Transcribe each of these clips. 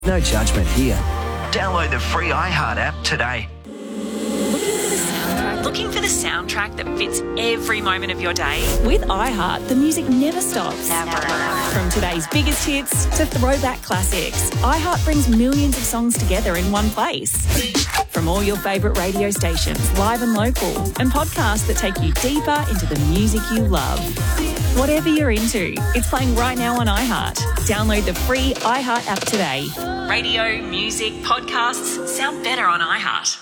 No judgment here. Download the free iHeart app today. Looking for the soundtrack that fits every moment of your day? With iHeart, the music never stops. From today's biggest hits to throwback classics, iHeart brings millions of songs together in one place. From all your favourite radio stations, live and local, and podcasts that take you deeper into the music you love. Whatever you're into, it's playing right now on iHeart. Download the free iHeart app today. Radio, music, podcasts sound better on iHeart.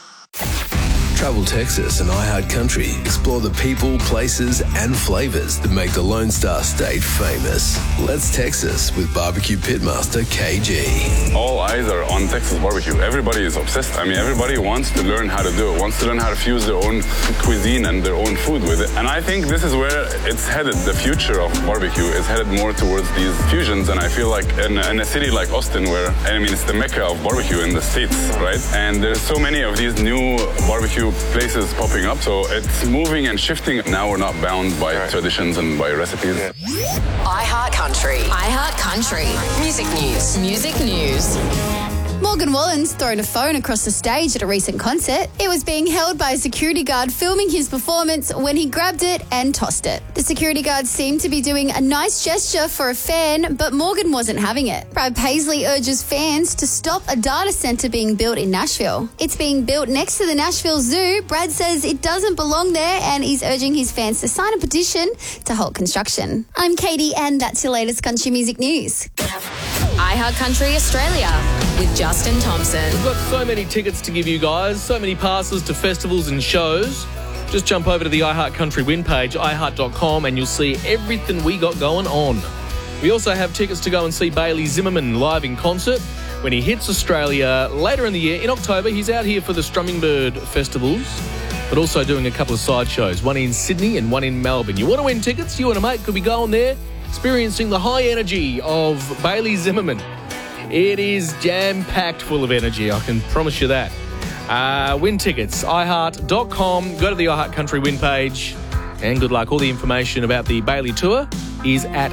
Travel Texas and iHeart Country explore the people, places and flavours that make the Lone Star State famous. Let's Texas with barbecue pitmaster KG. All eyes are on Texas barbecue. Everybody is obsessed. I mean, everybody wants to learn how to do it, wants to learn how to fuse their own cuisine and their own food with it. And I think this is where it's headed. The future of barbecue is headed more towards these fusions. And I feel like in a city like Austin, where, I mean, it's the mecca of barbecue in the States, right? And there's so many of these new barbecue places popping up, so it's moving and shifting. Now we're not bound by traditions and by recipes. iHeart Country. iHeart Country. Music news. Music news. Morgan Wallen's thrown a phone across the stage at a recent concert. It was being held by a security guard filming his performance when he grabbed it and tossed it. The security guard seemed to be doing a nice gesture for a fan, but Morgan wasn't having it. Brad Paisley urges fans to stop a data centre being built in Nashville. It's being built next to the Nashville Zoo. Brad says it doesn't belong there and he's urging his fans to sign a petition to halt construction. I'm Katie and that's your latest country music news. iHeart Country Australia with Justin Thompson. We've got so many tickets to give you guys, so many passes to festivals and shows. Just jump over to the iHeart Country win page, iHeart.com, and you'll see everything we got going on. We also have tickets to go and see Bailey Zimmerman live in concert when he hits Australia later in the year. In October, he's out here for the Strumming Bird festivals, but also doing a couple of side shows, one in Sydney and one in Melbourne. You want to win tickets? You and a mate could be going there, experiencing the high energy of Bailey Zimmerman. It is jam-packed full of energy, I can promise you that. Win tickets, iHeart.com. Go to the iHeart Country win page, and good luck. All the information about the Bailey tour is at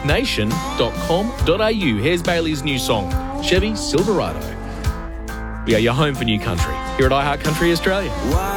livenation.com.au. Here's Bailey's new song, Chevy Silverado. We are your home for new country here at iHeart Country Australia.